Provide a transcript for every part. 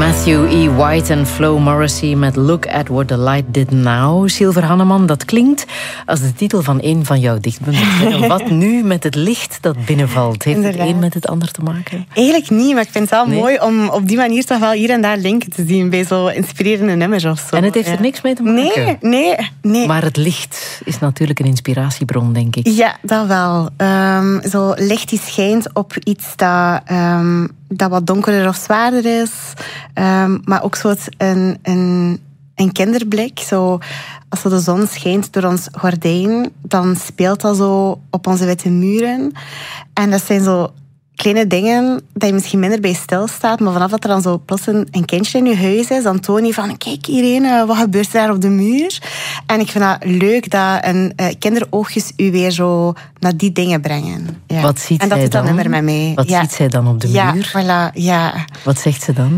Matthew E. White en Flo Morrissey met Look at What the Light Did Now. Silver Hanneman, dat klinkt als de titel van een van jouw dichtbundels. Wat nu met het licht dat binnenvalt? Heeft het een met het ander te maken? Eigenlijk niet, maar ik vind het wel mooi om op die manier toch wel hier en daar linken te zien bij zo inspirerende nummers of zo. En het heeft er niks mee te maken? Nee. Maar het licht is natuurlijk een inspiratiebron, denk ik. Ja, dat wel. Zo licht die schijnt op iets dat wat donkerder of zwaarder is. Maar ook zo een kinderblik. Zo, als de zon schijnt door ons gordijn, dan speelt dat zo op onze witte muren. En dat zijn zo kleine dingen dat je misschien minder bij stilstaat, maar vanaf dat er dan zo plots een kindje in je huis is, dan toon je van, kijk Irene, wat gebeurt er daar op de muur? En ik vind dat leuk dat kinderoogjes u weer zo naar die dingen brengen. Ja. Wat ziet en dat zij doet dan dan? Nummer met mij. Wat ziet zij dan op de muur? Voilà, ja. Wat zegt ze dan?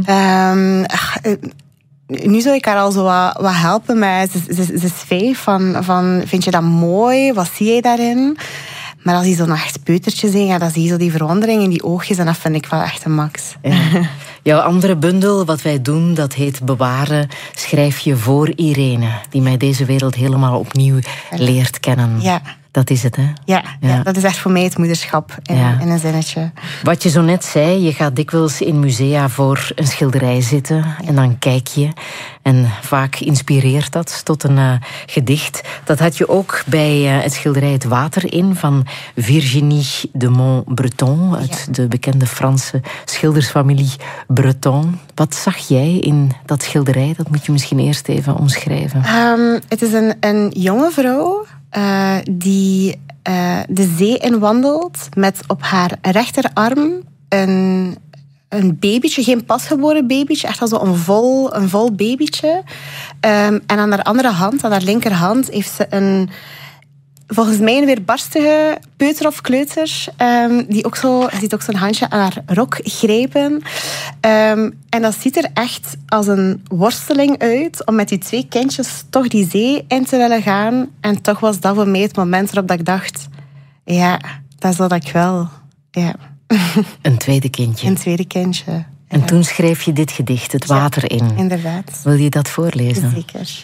Nu zou ik haar al zo wat helpen, maar ze is 5 van vind je dat mooi? Wat zie jij daarin? Maar als die zo nog echt peutertjes zijn, dan zie je zo die verwondering in die oogjes en dat vind ik wel echt een max. Ja. Jouw andere bundel, Wat wij doen, dat heet Bewaren, schrijf je voor Irene, die mij deze wereld helemaal opnieuw leert kennen. Ja. Dat is het, hè? Ja, dat is echt voor mij het moederschap in een zinnetje. Wat je zo net zei, je gaat dikwijls in musea voor een schilderij zitten en dan kijk je. En vaak inspireert dat tot een gedicht. Dat had je ook bij het schilderij Het Water in van Virginie de Montbreton uit de bekende Franse schildersfamilie Breton. Wat zag jij in dat schilderij? Dat moet je misschien eerst even omschrijven. Het is een jonge vrouw die de zee inwandelt met op haar rechterarm een babytje, geen pasgeboren babytje, echt al zo een vol babytje. En aan haar andere hand, aan haar linkerhand, heeft ze volgens mij een weerbarstige peuter of kleuter, die ook zo'n handje aan haar rok grijpen. En dat ziet er echt als een worsteling uit om met die 2 kindjes toch die zee in te willen gaan. En toch was dat voor mij het moment waarop dat ik dacht, ja, dat is wat ik wil. Ja. Een tweede kindje. Een tweede kindje. En toen schreef je dit gedicht, Het Water in. Inderdaad. Wil je dat voorlezen? Zeker.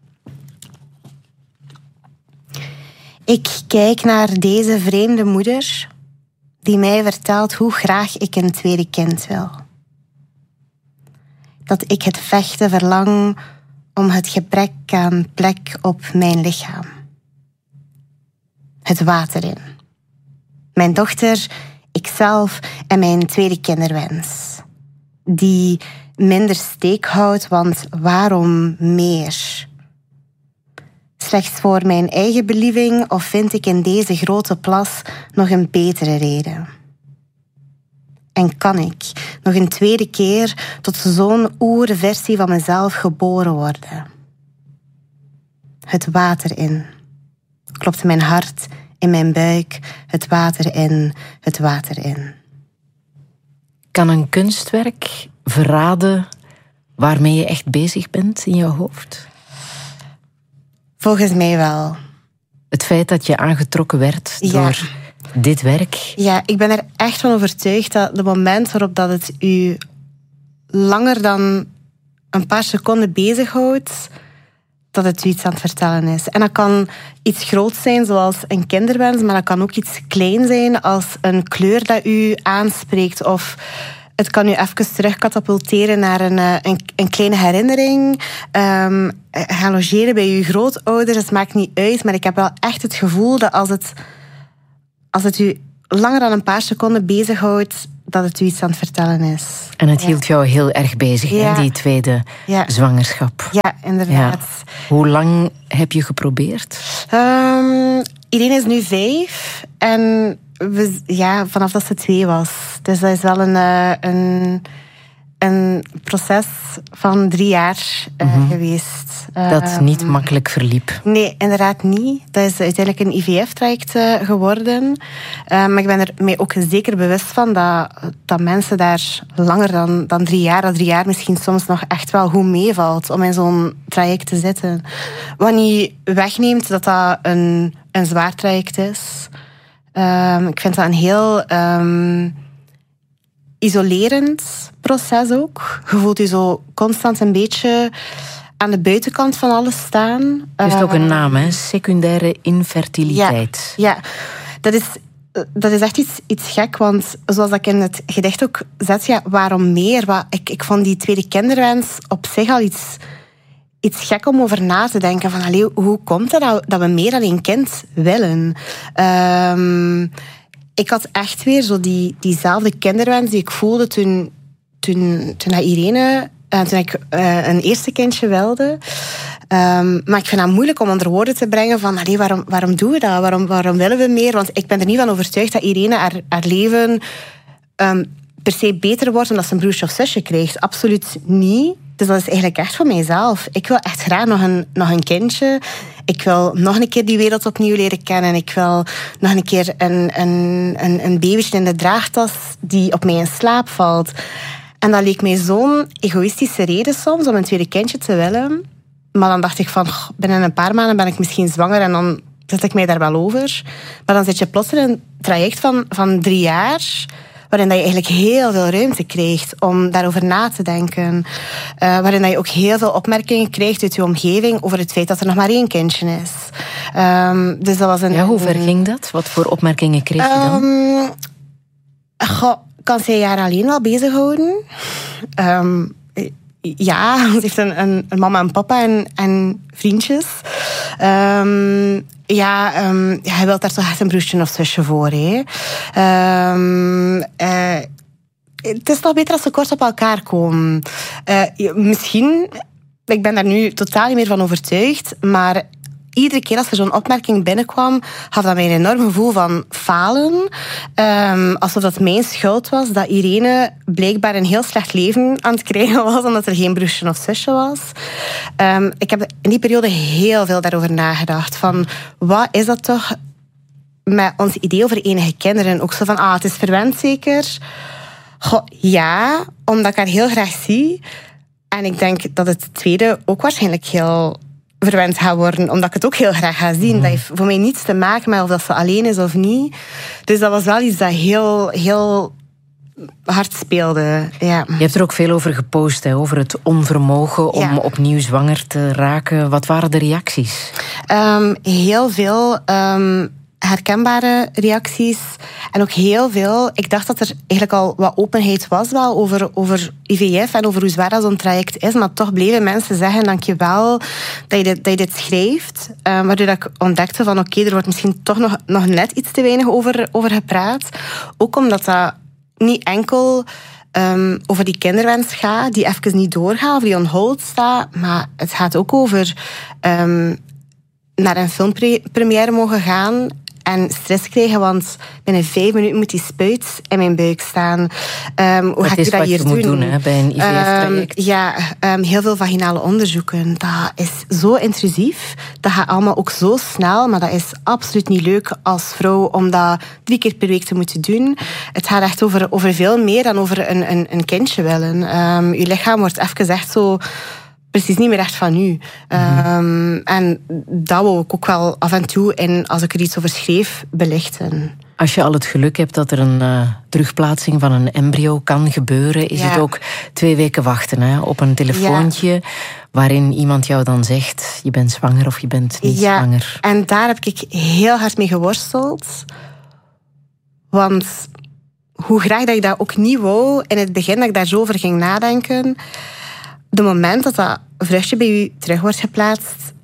Ik kijk naar deze vreemde moeder die mij vertelt hoe graag ik een tweede kind wil. Dat ik het vechten verlang om het gebrek aan plek op mijn lichaam. Het water in. Mijn dochter, ikzelf en mijn tweede kinderwens. Die minder steek houdt, want waarom meer? Slechts voor mijn eigen believing of vind ik in deze grote plas nog een betere reden? En kan ik nog een tweede keer tot zo'n oerversie van mezelf geboren worden? Het water in. Klopt mijn hart in mijn buik, het water in, het water in. Kan een kunstwerk verraden waarmee je echt bezig bent in jouw hoofd? Volgens mij wel. Het feit dat je aangetrokken werd door dit werk? Ja, ik ben er echt van overtuigd dat het moment waarop dat het u langer dan een paar seconden bezighoudt, dat het u iets aan het vertellen is. En dat kan iets groots zijn, zoals een kinderwens, maar dat kan ook iets klein zijn, als een kleur dat u aanspreekt. Of het kan u even terugkatapulteren naar een kleine herinnering. Gaan logeren bij uw grootouders, het maakt niet uit. Maar ik heb wel echt het gevoel dat als het u langer dan een paar seconden bezighoudt, dat het u iets aan het vertellen is. En het hield jou heel erg bezig, hè, die tweede zwangerschap. Ja, inderdaad. Ja. Hoe lang heb je geprobeerd? Irene is nu 5 en vanaf dat ze 2 was. Dus dat is wel een proces van 3 jaar geweest. Dat niet makkelijk verliep. Nee, inderdaad niet. Dat is uiteindelijk een IVF-traject geworden. Maar ik ben er mij ook zeker bewust van dat mensen daar langer dan 3 jaar, dat 3 jaar misschien soms nog echt wel goed meevalt om in zo'n traject te zitten. Wat niet wegneemt dat een zwaar traject is. Ik vind dat een heel isolerend groeiproces ook. Je voelt je zo constant een beetje aan de buitenkant van alles staan. Het is ook een naam, hè? Secundaire infertiliteit. Ja. Dat is echt iets gek, want zoals ik in het gedicht ook zet, waarom meer? Ik vond die tweede kinderwens op zich al iets gek om over na te denken. Van, hoe komt het dat we meer dan één kind willen? Ik had echt weer zo diezelfde kinderwens die ik voelde toen Irene... toen ik een eerste kindje wilde. Maar ik vind het moeilijk om onder woorden te brengen van... waarom doen we dat? Waarom willen we meer? Want ik ben er niet van overtuigd dat Irene haar leven... per se beter wordt omdat ze een broertje of zusje krijgt. Absoluut niet. Dus dat is eigenlijk echt voor mijzelf. Ik wil echt graag nog een kindje. Ik wil nog een keer die wereld opnieuw leren kennen. Ik wil nog een keer een babytje in de draagtas die op mij in slaap valt. En dat leek mij zo'n egoïstische reden soms om een tweede kindje te willen. Maar dan dacht ik van, binnen een paar maanden ben ik misschien zwanger en dan zet ik mij daar wel over. Maar dan zit je plots in een traject van 3 jaar... waarin dat je eigenlijk heel veel ruimte krijgt om daarover na te denken. Waarin dat je ook heel veel opmerkingen krijgt uit je omgeving over het feit dat er nog maar 1 kindje is. Dus dat was hoe ver ging dat? Wat voor opmerkingen kreeg je dan? Kan zij haar alleen wel bezighouden? Ja, ze heeft een mama en papa en vriendjes. Hij wil daar toch echt een broertje of zusje voor. Het is toch beter als ze kort op elkaar komen. Misschien, ik ben daar nu totaal niet meer van overtuigd, maar iedere keer als er zo'n opmerking binnenkwam, had dat mij een enorm gevoel van falen. Alsof dat mijn schuld was dat Irene blijkbaar een heel slecht leven aan het krijgen was, omdat er geen broertje of zusje was. Ik heb in die periode heel veel daarover nagedacht. Van, wat is dat toch met ons idee over enige kinderen? Ook zo van, het is verwend zeker? Ja, omdat ik haar heel graag zie. En ik denk dat het tweede ook waarschijnlijk heel verwend gaat worden, omdat ik het ook heel graag ga zien. Dat heeft voor mij niets te maken met of dat ze alleen is of niet. Dus dat was wel iets dat heel, heel hard speelde. Ja. Je hebt er ook veel over gepost, hè, over het onvermogen om opnieuw zwanger te raken. Wat waren de reacties? Heel veel herkenbare reacties. En ook heel veel... Ik dacht dat er eigenlijk al wat openheid was wel over IVF en over hoe zwaar dat zo'n traject is. Maar toch bleven mensen zeggen, dankjewel dat je dit schrijft. Waardoor ik ontdekte van er wordt misschien toch nog net iets te weinig over gepraat. Ook omdat dat niet enkel over die kinderwens gaat, die even niet doorgaat, of die on hold staat. Maar het gaat ook over naar een filmpremière mogen gaan en stress krijgen, want binnen 5 minuten moet die spuit in mijn buik staan. Hoe ga ik dat hier doen? Moet doen, hè, bij een IVF-traject. Heel veel vaginale onderzoeken. Dat is zo intrusief. Dat gaat allemaal ook zo snel, maar dat is absoluut niet leuk als vrouw om dat 3 keer per week te moeten doen. Het gaat echt over veel meer dan over een kindje willen. Je lichaam wordt even echt zo precies niet meer echt van u. En dat wil ik ook wel af en toe, als ik er iets over schreef, belichten. Als je al het geluk hebt dat er een terugplaatsing van een embryo kan gebeuren, is het ook 2 weken wachten, hè, op een telefoontje waarin iemand jou dan zegt, je bent zwanger of je bent niet zwanger. En daar heb ik heel hard mee geworsteld. Want hoe graag dat ik dat ook niet wou, in het begin dat ik daar zo over ging nadenken, de moment dat vruchtje bij u terug wordt geplaatst,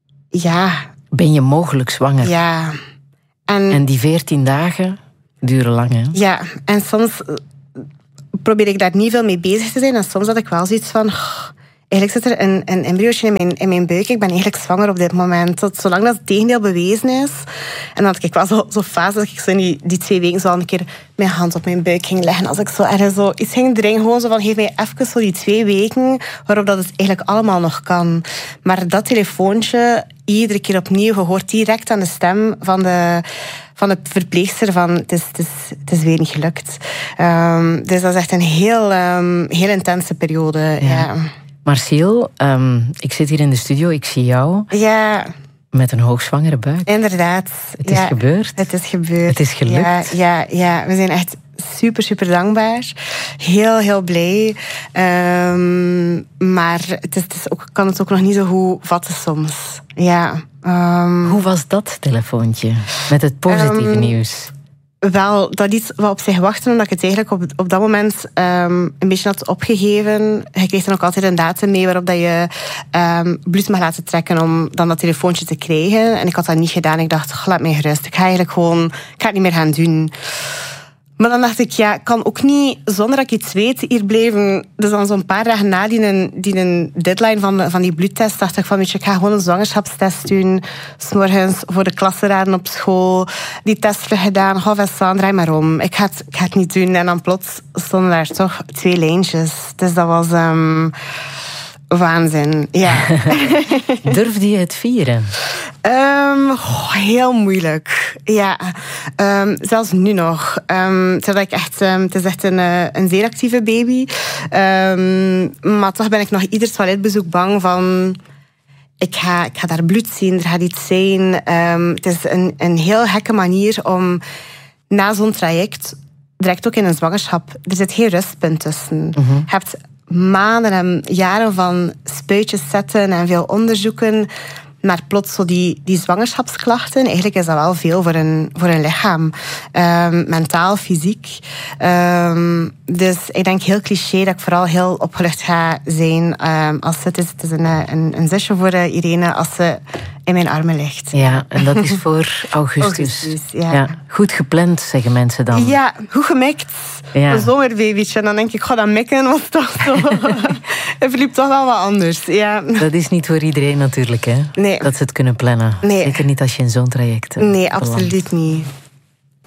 ben je mogelijk zwanger? Ja. En die 14 dagen duren lang, hè? Ja, en soms probeer ik daar niet veel mee bezig te zijn. En soms had ik wel zoiets van, eigenlijk zit er een embryootje in mijn buik. Ik ben eigenlijk zwanger op dit moment. Zolang dat het tegendeel bewezen is. En dan had ik wel zo'n fase dat ik zo in die 2 weken zo al een keer mijn hand op mijn buik ging leggen. Als ik zo ergens zo iets ging dringen, gewoon zo van, geef mij even zo die 2 weken waarop dat het eigenlijk allemaal nog kan. Maar dat telefoontje, iedere keer opnieuw, je hoort direct aan de stem van de verpleegster van, het is weer niet gelukt. Dus dat is echt een heel intense periode. Ja. Marcel, ik zit hier in de studio, ik zie jou. Ja. Met een hoogzwangere buik. Inderdaad. Het is gebeurd. Het is gebeurd. Het is gelukt. Ja. We zijn echt super, super dankbaar. Heel, heel blij. Maar kan het ook nog niet zo goed vatten soms. Ja. Hoe was dat telefoontje met het positieve nieuws? Wel, dat iets wat op zich wachtte, omdat ik het eigenlijk op dat moment een beetje had opgegeven. Je kreeg dan ook altijd een datum mee waarop dat je bloed mag laten trekken om dan dat telefoontje te krijgen. En ik had dat niet gedaan. Ik dacht, laat mij gerust. Ik ga het niet meer gaan doen. Maar dan dacht ik, ik kan ook niet, zonder dat ik iets weet, hier blijven. Dus dan zo'n paar dagen na die deadline van die bloedtest, dacht ik van, weet je, ik ga gewoon een zwangerschapstest doen. 's Morgens voor de klassenraden op school. Die test gedaan. Vincent, draai maar om. Ik ga het niet doen. En dan plots stonden daar toch 2 lijntjes. Dus dat was waanzin. Ja. Durfde je het vieren? Heel moeilijk. Ja. Zelfs nu nog. Het is echt een zeer actieve baby. Maar toch ben ik nog ieder toiletbezoek bang van... Ik ga daar bloed zien, er gaat iets zijn. Het is een heel gekke manier om na zo'n traject, direct ook in een zwangerschap, er zit geen rustpunt tussen. Mm-hmm. Je hebt maanden en jaren van spuitjes zetten en veel onderzoeken. Maar plots zo die zwangerschapsklachten, eigenlijk is dat wel veel voor een lichaam. Mentaal, fysiek. Dus ik denk heel cliché dat ik vooral heel opgelucht ga zijn. Het is een zusje voor Irene als ze in mijn armen ligt. Ja, en dat is voor augustus. Ja. Goed gepland, zeggen mensen dan. Ja, goed gemikt. Ja. Een zomerbabytje. En dan denk ik, dat mikken was toch zo... Het verliep toch wel wat anders. Ja. Dat is niet voor iedereen natuurlijk, hè? Nee. Dat ze het kunnen plannen. Nee. Zeker niet als je in zo'n traject Nee, absoluut niet.